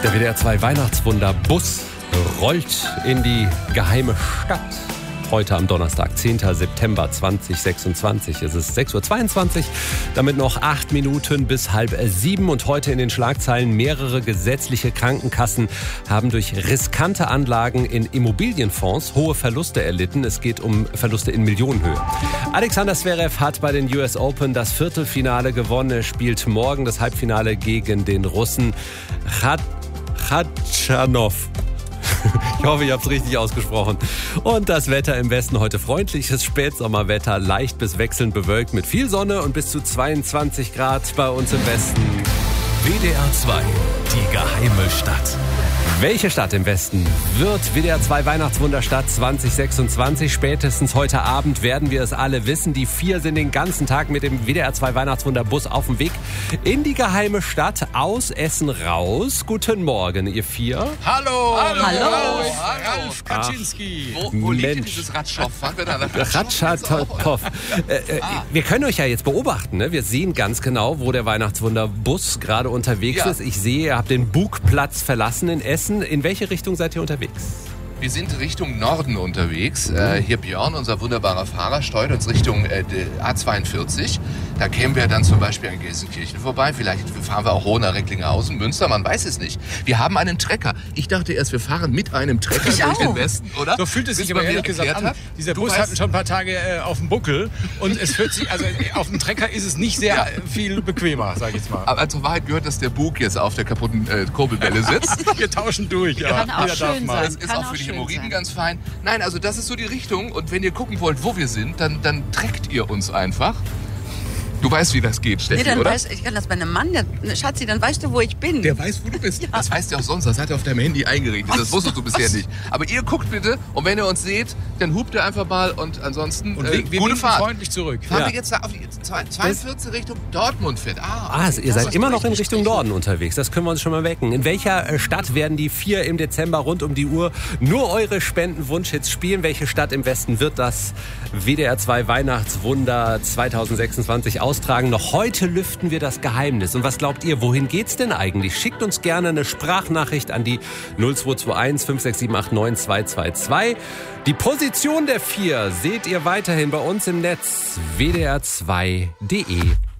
Der WDR 2 Weihnachtswunder-Bus rollt in die geheime Stadt. Heute am Donnerstag, 10. September 2026. Es ist 6.22 Uhr, damit noch 8 Minuten bis 6:30. Und heute in den Schlagzeilen: mehrere gesetzliche Krankenkassen haben durch riskante Anlagen in Immobilienfonds hohe Verluste erlitten. Es geht um Verluste in Millionenhöhe. Alexander Zverev hat bei den US Open das Viertelfinale gewonnen. Er spielt morgen das Halbfinale gegen den Russen Khachanov. Ich hoffe, ich habe es richtig ausgesprochen. Und das Wetter im Westen heute: freundliches Spätsommerwetter, leicht bis wechselnd bewölkt mit viel Sonne und bis zu 22 Grad bei uns im Westen. WDR 2, die geheime Stadt. Welche Stadt im Westen wird WDR 2 Weihnachtswunderstadt 2026? Spätestens heute Abend werden wir es alle wissen. Die 4 sind den ganzen Tag mit dem WDR 2 Weihnachtswunderbus auf dem Weg in die geheime Stadt aus Essen raus. Guten Morgen, ihr 4. Hallo! Ralf Kaczynski. Wo liegt denn dieses Ratschow? Ratschatow. Wir können euch ja jetzt beobachten, ne? Wir sehen ganz genau, wo der Weihnachtswunderbus gerade unterwegs ist. Ich sehe, ihr habt den Bugplatz verlassen in Essen. In welche Richtung seid ihr unterwegs? Wir sind Richtung Norden unterwegs. Hier Björn, unser wunderbarer Fahrer, steuert uns Richtung A42. Da kämen wir dann zum Beispiel an Gelsenkirchen vorbei. Vielleicht fahren wir auch Hohner, Recklinghausen, Münster, man weiß es nicht. Wir haben einen Trecker. Ich dachte erst, wir fahren mit einem Trecker durch den Westen, oder? So fühlt es sich aber ehrlich gesagt an. Dieser Bus hat schon ein paar Tage auf dem Buckel und es fühlt sich, also auf dem Trecker ist es nicht sehr viel bequemer, sag ich jetzt mal. Aber zur Wahrheit gehört, dass der Bug jetzt auf der kaputten Kurbelwelle sitzt. Wir tauschen durch, ja. Kann auch schön sein. Das ist auch für die Hämorrhoiden ganz fein. Nein, also das ist so die Richtung. Und wenn ihr gucken wollt, wo wir sind, dann trägt ihr uns einfach. Du weißt, wie das geht, Steffi, dann oder? ich kann das bei einem Mann, Schatzi, dann weißt du, wo ich bin. Der weiß, wo du bist. Ja. Das weißt du auch sonst. Das hat er auf deinem Handy eingerichtet. Das wusstest du bisher nicht. Aber ihr guckt bitte und wenn ihr uns seht, dann hupt ihr einfach mal und ansonsten wir gute Fahrt. Freundlich zurück. Fahren wir jetzt da auf die 42 Richtung Dortmund fährt. Ihr seid immer noch in Richtung Norden unterwegs. Das können wir uns schon mal wecken. In welcher Stadt werden die 4 im Dezember rund um die Uhr nur eure Spendenwunschhits spielen? Welche Stadt im Westen wird das WDR 2 Weihnachtswunder 2026 austragen? Noch heute lüften wir das Geheimnis. Und was glaubt ihr, wohin geht's denn eigentlich? Schickt uns gerne eine Sprachnachricht an die 0221 56789 222. Die Position der 4 seht ihr weiterhin bei uns im Netz wdr2.de.